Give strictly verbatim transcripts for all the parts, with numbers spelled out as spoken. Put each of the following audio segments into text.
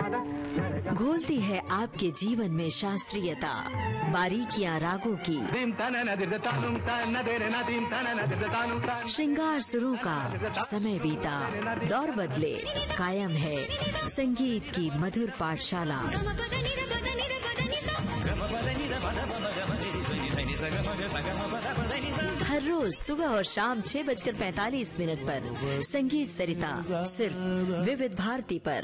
घोलती है आपके जीवन में शास्त्रीयता, बारीकियां रागों की, श्रृंगार सुरों का। समय बीता, दौर बदले, कायम है संगीत की मधुर पाठशाला। हर रोज सुबह और शाम छह बजकर पैंतालीस मिनट पर संगीत सरिता, सिर्फ विविध भारती पर।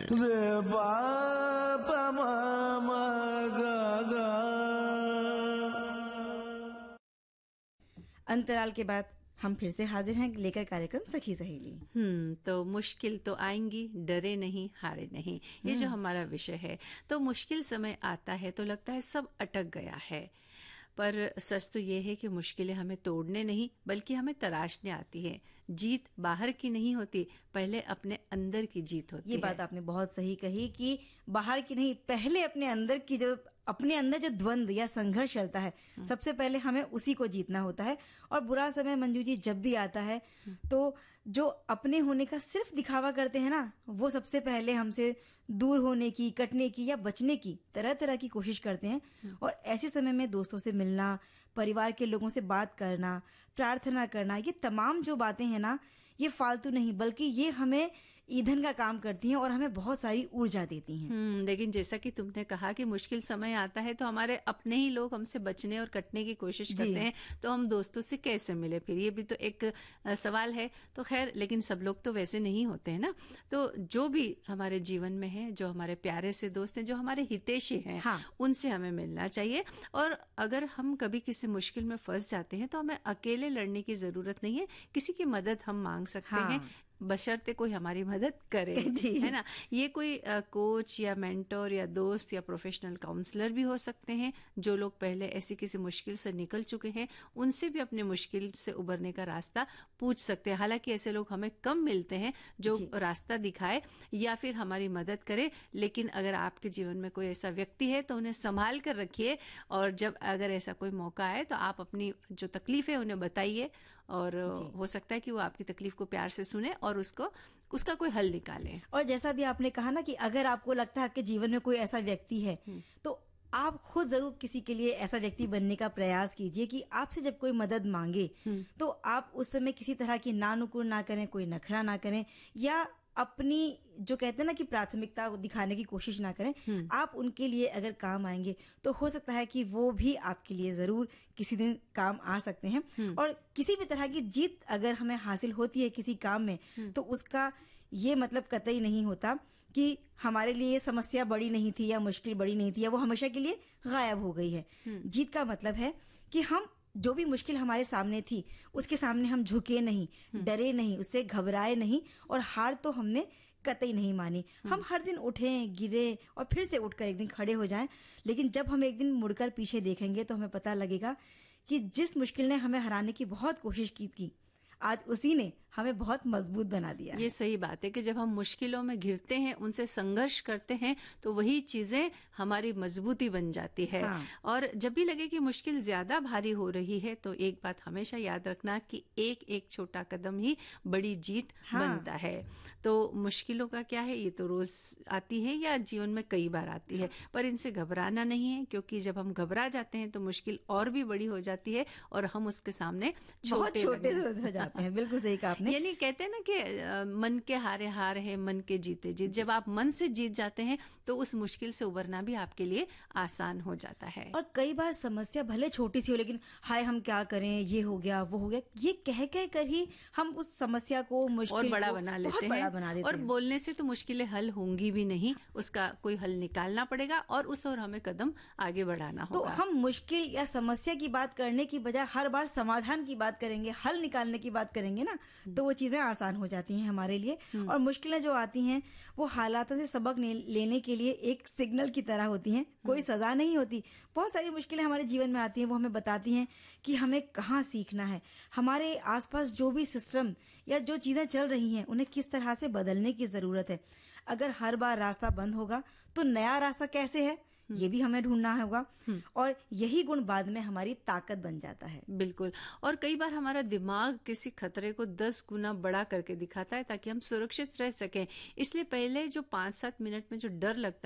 अंतराल के बाद हम फिर से हाजिर हैं लेकर कार्यक्रम सखी सहेली। हम्म तो मुश्किल तो आएंगी, डरे नहीं, हारे नहीं, ये जो हमारा विषय है। तो मुश्किल समय आता है तो लगता है सब अटक गया है, पर सच तो ये है कि मुश्किलें हमें तोड़ने नहीं बल्कि हमें तराशने आती है। जीत बाहर की नहीं होती, पहले अपने अंदर की जीत होती है। ये बात आपने बहुत सही कही कि बाहर की नहीं, पहले अपने अंदर की, जो अपने अंदर जो द्वंद्व या संघर्ष चलता है, सबसे पहले हमें उसी को जीतना होता है। और बुरा समय मंजू जी जब भी आता है तो जो अपने होने का सिर्फ दिखावा करते हैं ना, वो सबसे पहले हमसे दूर होने की, कटने की या बचने की तरह तरह की कोशिश करते हैं। और ऐसे समय में दोस्तों से मिलना, परिवार के लोगों से बात करना, प्रार्थना करना, ये तमाम जो बातें हैं ना, ये फालतू नहीं बल्कि ये हमें ईंधन का काम करती हैं और हमें बहुत सारी ऊर्जा देती हैं। हम्म लेकिन जैसा कि तुमने कहा कि मुश्किल समय आता है तो हमारे अपने ही लोग हमसे बचने और कटने की कोशिश करते हैं, तो हम दोस्तों से कैसे मिले फिर? ये भी तो एक सवाल है। तो खैर, लेकिन सब लोग तो वैसे नहीं होते हैं ना। तो जो भी हमारे जीवन में है, जो हमारे प्यारे से दोस्त हैं, जो हमारे हितैषी हैं, हाँ, उनसे हमें मिलना चाहिए। और अगर हम कभी किसी मुश्किल में फंस जाते हैं तो हमें अकेले लड़ने की जरूरत नहीं है, किसी की मदद हम मांग सकते हाँ। हैं, बशर्ते कोई हमारी मदद करे, है ना। ये कोई आ, कोच या मेंटोर या दोस्त या प्रोफेशनल काउंसलर भी हो सकते हैं। जो लोग पहले ऐसी किसी मुश्किल से निकल चुके हैं, उनसे भी अपने मुश्किल से उबरने का रास्ता पूछ सकते हैं। हालांकि ऐसे लोग हमें कम मिलते हैं जो रास्ता दिखाए या फिर हमारी मदद करे, लेकिन अगर आपके जीवन में कोई ऐसा व्यक्ति है तो उन्हें संभाल कर रखिए। और जब अगर ऐसा कोई मौका आए तो आप अपनी जो तकलीफ है उन्हें बताइए, और हो सकता है कि वो आपकी तकलीफ को प्यार से सुने और उसको उसका कोई हल निकाले। और जैसा भी आपने कहा ना कि अगर आपको लगता है आपके जीवन में कोई ऐसा व्यक्ति है तो आप खुद जरूर किसी के लिए ऐसा व्यक्ति बनने का प्रयास कीजिए कि आपसे जब कोई मदद मांगे तो आप उस समय किसी तरह की नानुकुर ना करें, कोई नखरा ना करें, या अपनी जो कहते हैं ना कि प्राथमिकता दिखाने की कोशिश ना करें। आप उनके लिए अगर काम आएंगे तो हो सकता है कि वो भी आपके लिए जरूर किसी दिन काम आ सकते हैं। और किसी भी तरह की जीत अगर हमें हासिल होती है किसी काम में तो उसका ये मतलब कतई नहीं होता कि हमारे लिए ये समस्या बड़ी नहीं थी या मुश्किल बड़ी नहीं थी या वो हमेशा के लिए गायब हो गई है। जीत का मतलब है कि हम जो भी मुश्किल हमारे सामने थी उसके सामने हम झुके नहीं, डरे नहीं, उससे घबराए नहीं और हार तो हमने कतई नहीं मानी। हम हर दिन उठें, गिरे और फिर से उठकर एक दिन खड़े हो जाएं, लेकिन जब हम एक दिन मुड़कर पीछे देखेंगे तो हमें पता लगेगा कि जिस मुश्किल ने हमें हराने की बहुत कोशिश की थी, आज उसी ने हमें बहुत मजबूत बना दिया। ये सही बात है कि जब हम मुश्किलों में घिरते हैं, उनसे संघर्ष करते हैं, तो वही चीजें हमारी मजबूती बन जाती है। हाँ। और जब भी लगे कि मुश्किल ज्यादा भारी हो रही है तो एक बात हमेशा याद रखना कि एक एक छोटा कदम ही बड़ी जीत हाँ। बनता है। तो मुश्किलों का क्या है, ये तो रोज आती है या जीवन में कई बार आती है, पर इनसे घबराना नहीं है, क्योंकि जब हम घबरा जाते हैं तो मुश्किल और भी बड़ी हो जाती है और हम उसके सामने छोटे छोटे हो जाते हैं। बिल्कुल सही कहा आपने। यानी कहते हैं ना कि आ, मन के हारे हार है, मन के जीते जीत। जब आप मन से जीत जाते हैं तो उस मुश्किल से उबरना भी आपके लिए आसान हो जाता है। और कई बार समस्या भले छोटी सी हो, लेकिन हाय हम क्या करें, ये हो गया वो हो गया, ये कह कह कर ही हम उस समस्या को मुश्किल और बड़ा बना लेते हैं, बड़ा बना देते और हैं। बोलने से तो मुश्किलें हल होंगी भी नहीं, उसका कोई हल निकालना पड़ेगा और उस और हमें कदम आगे बढ़ाना होगा। तो हम मुश्किल या समस्या की बात करने की बजाय हर बार समाधान की बात करेंगे, हल निकालने की बात करेंगे ना, तो वो चीजें आसान हो जाती हैं हमारे लिए। और मुश्किलें जो आती हैं वो हालातों से सबक लेने के लिए एक सिग्नल की तरह होती हैं, कोई सजा नहीं होती। बहुत सारी मुश्किलें हमारे जीवन में आती हैं, वो हमें बताती हैं कि हमें कहाँ सीखना है, हमारे आसपास जो भी सिस्टम या जो चीजें चल रही हैं उन्हें किस तरह से बदलने की जरूरत है। अगर हर बार रास्ता बंद होगा तो नया रास्ता कैसे है, ये भी हमें ढूंढना होगा। और यही गुण बाद में हमारी ताकत बन जाता है। बिल्कुल। और कई बार हमारा दिमाग किसी खतरे को दस गुना बड़ा करके दिखाता है ताकि हम सुरक्षित रह सकें। इसलिए पहले जो पांच सात मिनट में जो डर लगता